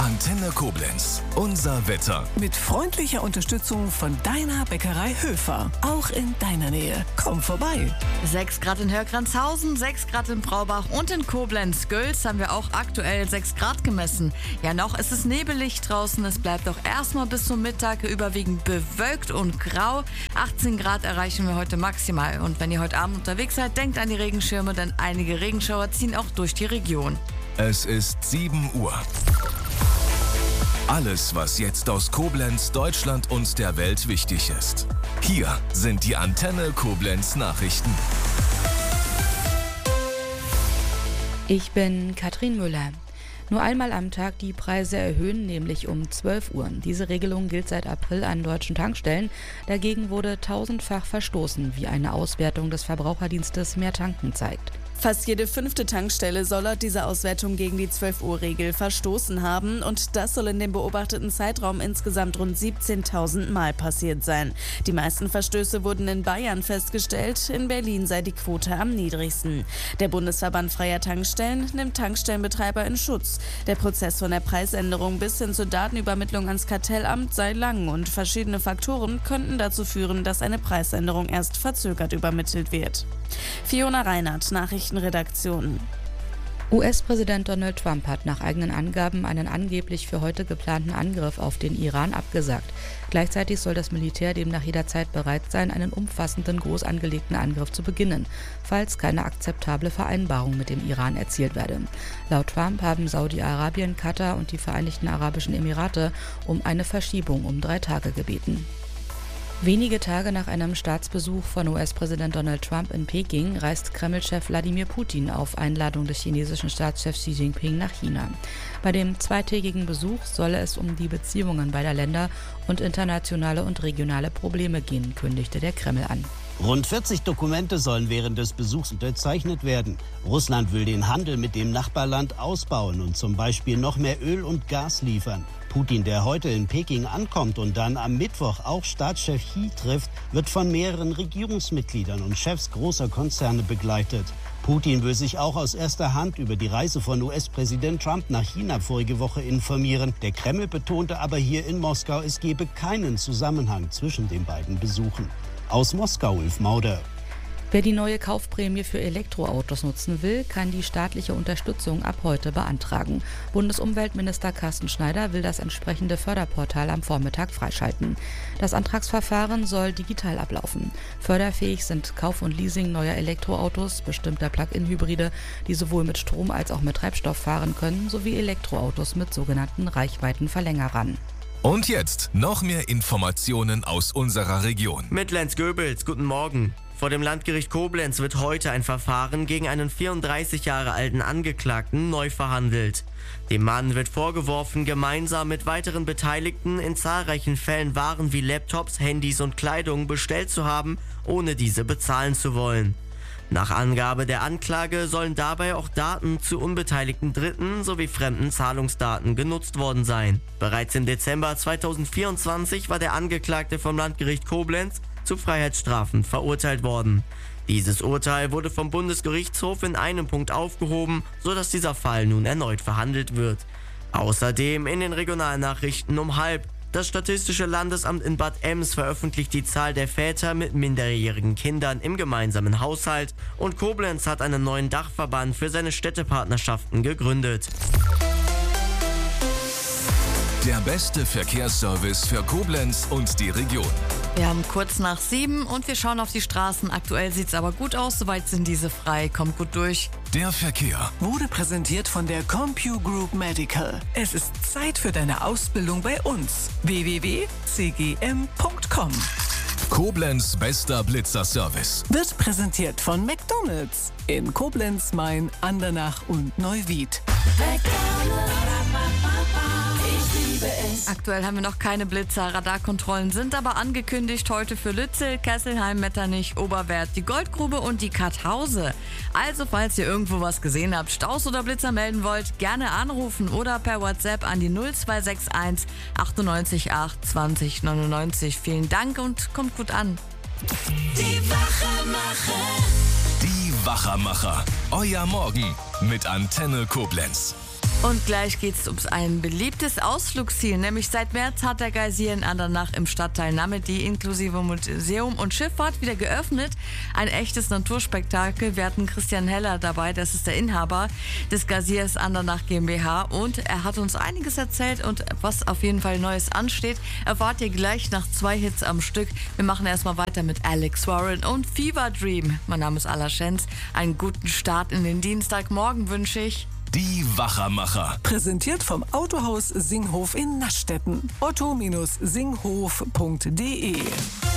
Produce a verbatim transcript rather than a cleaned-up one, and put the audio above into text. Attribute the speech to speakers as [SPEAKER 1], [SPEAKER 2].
[SPEAKER 1] Antenne Koblenz. Unser Wetter.
[SPEAKER 2] Mit freundlicher Unterstützung von deiner Bäckerei Höfer. Auch in deiner Nähe. Komm vorbei.
[SPEAKER 3] sechs Grad in Hörgranzhausen, sechs Grad in Braubach und in Koblenz-Gölz haben wir auch aktuell sechs Grad gemessen. Ja, noch ist es nebelig draußen. Es bleibt auch erstmal bis zum Mittag überwiegend bewölkt und grau. achtzehn Grad erreichen wir heute maximal. Und wenn ihr heute Abend unterwegs seid, denkt an die Regenschirme, denn einige Regenschauer ziehen auch durch die Region.
[SPEAKER 1] Es ist sieben Uhr. Alles, was jetzt aus Koblenz, Deutschland und der Welt wichtig ist. Hier sind die Antenne Koblenz Nachrichten.
[SPEAKER 4] Ich bin Katrin Müller. Nur einmal am Tag die Preise erhöhen, nämlich um zwölf Uhr. Diese Regelung gilt seit April an deutschen Tankstellen. Dagegen wurde tausendfach verstoßen, wie eine Auswertung des Verbraucherdienstes Mehr Tanken zeigt.
[SPEAKER 5] Fast jede fünfte Tankstelle soll laut dieser Auswertung gegen die zwölf Uhr Regel verstoßen haben und das soll in dem beobachteten Zeitraum insgesamt rund siebzehntausend Mal passiert sein. Die meisten Verstöße wurden in Bayern festgestellt, in Berlin sei die Quote am niedrigsten. Der Bundesverband Freier Tankstellen nimmt Tankstellenbetreiber in Schutz. Der Prozess von der Preisänderung bis hin zur Datenübermittlung ans Kartellamt sei lang und verschiedene Faktoren könnten dazu führen, dass eine Preisänderung erst verzögert übermittelt wird. Fiona Reinhardt, Nachrichtenredaktion.
[SPEAKER 4] U S-Präsident Donald Trump hat nach eigenen Angaben einen angeblich für heute geplanten Angriff auf den Iran abgesagt. Gleichzeitig soll das Militär demnach jederzeit bereit sein, einen umfassenden, groß angelegten Angriff zu beginnen, falls keine akzeptable Vereinbarung mit dem Iran erzielt werde. Laut Trump haben Saudi-Arabien, Katar und die Vereinigten Arabischen Emirate um eine Verschiebung um drei Tage gebeten. Wenige Tage nach einem Staatsbesuch von U S-Präsident Donald Trump in Peking reist Kreml-Chef Wladimir Putin auf Einladung des chinesischen Staatschefs Xi Jinping nach China. Bei dem zweitägigen Besuch solle es um die Beziehungen beider Länder und internationale und regionale Probleme gehen, kündigte der Kreml an.
[SPEAKER 6] Rund vierzig Dokumente sollen während des Besuchs unterzeichnet werden. Russland will den Handel mit dem Nachbarland ausbauen und zum Beispiel noch mehr Öl und Gas liefern. Putin, der heute in Peking ankommt und dann am Mittwoch auch Staatschef Xi trifft, wird von mehreren Regierungsmitgliedern und Chefs großer Konzerne begleitet. Putin will sich auch aus erster Hand über die Reise von U S-Präsident Trump nach China vorige Woche informieren. Der Kreml betonte aber hier in Moskau, es gebe keinen Zusammenhang zwischen den beiden Besuchen. Aus Moskau, Ulf Mauder.
[SPEAKER 4] Wer die neue Kaufprämie für Elektroautos nutzen will, kann die staatliche Unterstützung ab heute beantragen. Bundesumweltminister Carsten Schneider will das entsprechende Förderportal am Vormittag freischalten. Das Antragsverfahren soll digital ablaufen. Förderfähig sind Kauf und Leasing neuer Elektroautos, bestimmter Plug-in-Hybride, die sowohl mit Strom als auch mit Treibstoff fahren können, sowie Elektroautos mit sogenannten Reichweitenverlängerern.
[SPEAKER 1] Und jetzt noch mehr Informationen aus unserer Region.
[SPEAKER 7] Mit Lenz Goebels, guten Morgen. Vor dem Landgericht Koblenz wird heute ein Verfahren gegen einen vierunddreißig Jahre alten Angeklagten neu verhandelt. Dem Mann wird vorgeworfen, gemeinsam mit weiteren Beteiligten in zahlreichen Fällen Waren wie Laptops, Handys und Kleidung bestellt zu haben, ohne diese bezahlen zu wollen. Nach Angabe der Anklage sollen dabei auch Daten zu unbeteiligten Dritten sowie fremden Zahlungsdaten genutzt worden sein. Bereits im Dezember zweitausendvierundzwanzig war der Angeklagte vom Landgericht Koblenz zu Freiheitsstrafen verurteilt worden. Dieses Urteil wurde vom Bundesgerichtshof in einem Punkt aufgehoben, sodass dieser Fall nun erneut verhandelt wird. Außerdem in den Regionalnachrichten um halb. Das Statistische Landesamt in Bad Ems veröffentlicht die Zahl der Väter mit minderjährigen Kindern im gemeinsamen Haushalt und Koblenz hat einen neuen Dachverband für seine Städtepartnerschaften gegründet.
[SPEAKER 1] Der beste Verkehrsservice für Koblenz und die Region.
[SPEAKER 3] Wir haben kurz nach sieben und wir schauen auf die Straßen. Aktuell sieht es aber gut aus, soweit sind diese frei. Kommt gut durch.
[SPEAKER 1] Der Verkehr
[SPEAKER 2] Wurde präsentiert von der CompuGroup Medical. Es ist Zeit für deine Ausbildung bei uns. w w w punkt c g m punkt com.
[SPEAKER 1] Koblenz bester Blitzerservice.
[SPEAKER 2] Wird präsentiert von McDonald's in Koblenz, Main, Andernach und Neuwied.
[SPEAKER 3] Aktuell haben wir noch keine Blitzer. Radarkontrollen sind aber angekündigt heute für Lützel, Kesselheim, Metternich, Oberwerth, die Goldgrube und die Karthause. Also falls ihr irgendwo was gesehen habt, Staus oder Blitzer melden wollt, gerne anrufen oder per WhatsApp an die null zwei sechs eins achtundneunzig acht zwanzig neunundneunzig. Vielen Dank und kommt gut an.
[SPEAKER 8] Die Wachermacher.
[SPEAKER 1] Die Wachermacher. Euer Morgen mit Antenne Koblenz.
[SPEAKER 3] Und gleich geht es um ein beliebtes Ausflugsziel, nämlich seit März hat der Geysir in Andernach im Stadtteil Namedy inklusive Museum und Schifffahrt wieder geöffnet. Ein echtes Naturspektakel. Wir hatten Christian Heller dabei, das ist der Inhaber des Geysirs Andernach GmbH und er hat uns einiges erzählt und was auf jeden Fall Neues ansteht, erfahrt ihr gleich nach zwei Hits am Stück. Wir machen erstmal weiter mit Alex Warren und Fever Dream. Mein Name ist Alla Schenz. Einen guten Start in den Dienstagmorgen wünsche ich.
[SPEAKER 1] Die Wachermacher.
[SPEAKER 2] Präsentiert vom Autohaus Singhof in Naschstetten. otto Bindestrich singhof punkt de